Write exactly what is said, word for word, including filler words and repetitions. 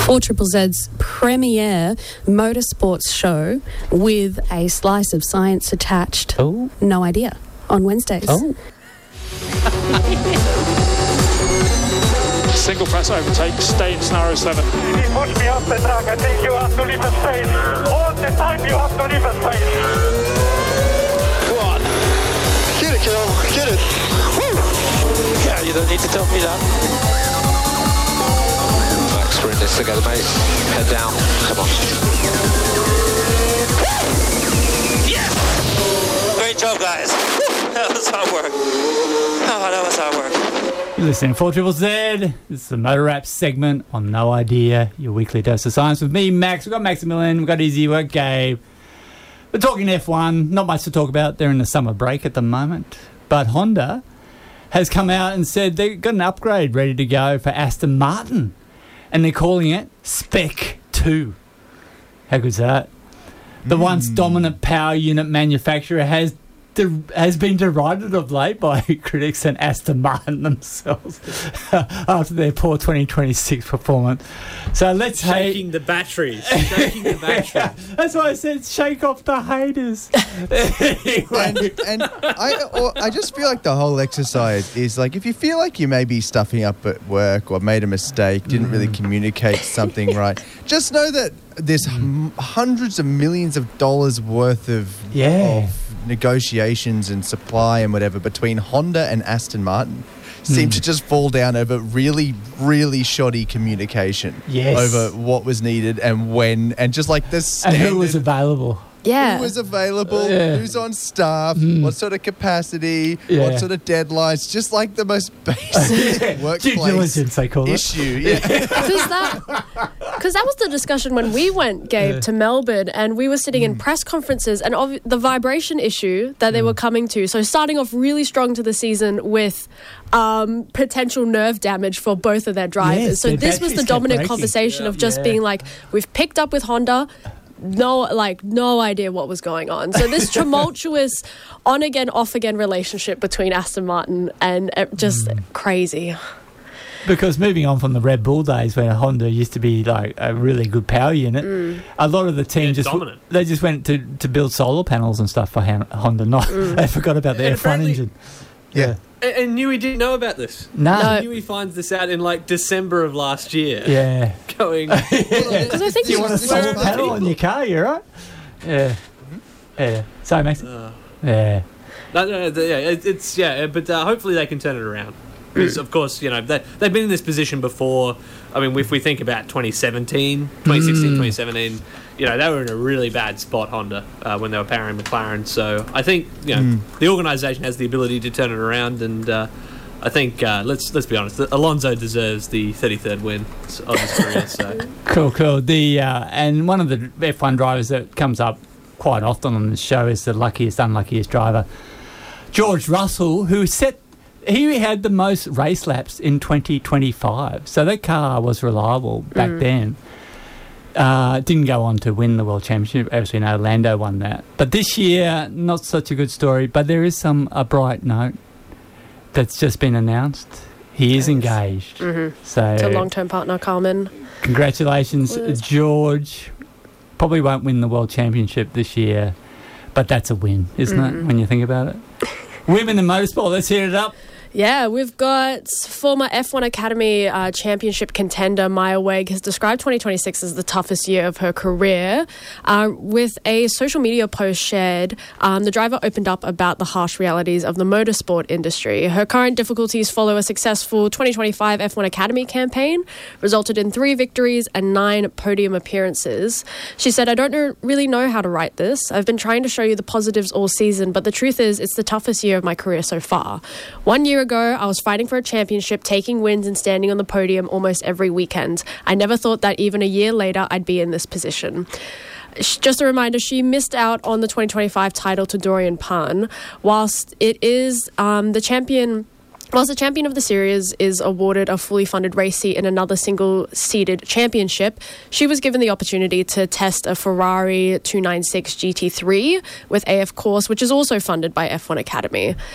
four Triple Z's premiere motorsports show with a slice of science attached. Oh. No idea. On Wednesdays. Oh. Single press overtake, stay in scenario seven. If you push me off the track, I think you have to leave the space. All the time you have to leave the space. Come on. Get it, Kel. Get it. Woo! Yeah, you don't need to tell me that. Max, we're in this together, mate. Head down. Come on. Yes! Great job, guys. That was hard work. Oh, that was hard work. You're listening to four Triple Z. This is the Motor Rap segment on No Idea, your weekly dose of science with me, Max. We've got Maximilian, we've got Izzy, we've got Gabe. We're talking F one, not much to talk about. They're in the summer break at the moment. But Honda has come out and said they've got an upgrade ready to go for Aston Martin. And they're calling it Spec two. How good's that? The mm. once dominant power unit manufacturer has De- has been derided of late by critics and Aston Martin themselves after their poor twenty twenty-six performance. So let's shaking hate the batteries. Shaking the batteries. Yeah, that's why I said shake off the haters. Anyway. And, and I, or, I just feel like the whole exercise is like if you feel like you may be stuffing up at work or made a mistake, didn't mm. really communicate something right, just know that there's mm. h- hundreds of millions of dollars worth of, yeah. of negotiations and supply and whatever between Honda and Aston Martin seem mm. to just fall down over really, really shoddy communication yes. over what was needed and when, and just like this standard, and who was available. Yeah. Who was available, yeah. who's on staff, mm. what sort of capacity, yeah. what sort of deadlines, just like the most basic workplace due diligence, they call issue. It. Yeah. Because that, cause that was the discussion when we went, Gabe, yeah. to Melbourne, and we were sitting mm. in press conferences, and of the vibration issue that they mm. were coming to. So starting off really strong to the season with um, potential nerve damage for both of their drivers. Yes, so this was the dominant breaking. conversation yeah. of just yeah. being like, we've picked up with Honda. No, like, no idea what was going on. So this tumultuous on-again, off-again relationship between Aston Martin and uh, just mm. crazy. Because moving on from the Red Bull days when Honda used to be like a really good power unit, mm. a lot of the team yeah, just dominant. they just went to, to build solar panels and stuff for Honda. Not mm. they forgot about the F one engine. Yeah. yeah. And, and Newey didn't know about this. No. no. Newey finds this out in like December of last year. Yeah. Going. Because I think Do you want a solar Where are panel people? on your car? You're right. Yeah. Mm-hmm. Yeah. Sorry, Max. Uh, yeah. No, no, no, yeah, it, it's yeah, but uh, hopefully they can turn it around. Because of course, you know, they they've been in this position before. I mean, if we think about twenty seventeen, twenty sixteen, mm. twenty seventeen, you know, they were in a really bad spot, Honda, uh, when they were powering McLaren. So I think, you know, mm. the organisation has the ability to turn it around, and uh, I think uh, let's let's be honest, Alonso deserves the thirty-third win of his career. So cool, cool. The uh, and one of the F one drivers that comes up quite often on the show is the luckiest, unluckiest driver, George Russell, who set. He had the most race laps in twenty twenty-five, so that car was reliable back mm. then. Uh, didn't go on to win the World Championship. Obviously, no, Lando won that. But this year, not such a good story, but there is some a bright note that's just been announced. He is engaged. Mm-hmm. So to long-term partner, Carmen. Congratulations, Liz. George. Probably won't win the World Championship this year, but that's a win, isn't mm. it, when you think about it? Women in motorsport, let's hear it up. Yeah, we've got former F one Academy uh, Championship contender Maya Wegg has described twenty twenty-six as the toughest year of her career. Uh, with a social media post shared, um, the driver opened up about the harsh realities of the motorsport industry. Her current difficulties follow a successful twenty twenty-five F one Academy campaign, resulted in three victories and nine podium appearances. She said, I don't know, really know how to write this. I've been trying to show you the positives all season, but the truth is it's the toughest year of my career so far. One year ago, I was fighting for a championship, taking wins and standing on the podium almost every weekend. I never thought that even a year later I'd be in this position. Just a reminder, she missed out on the twenty twenty-five title to Dorian Pan. Whilst it is um, the champion... Whilst the champion of the series is awarded a fully funded race seat in another single-seated championship, she was given the opportunity to test a Ferrari two ninety-six G T three with A F Course, which is also funded by F one Academy.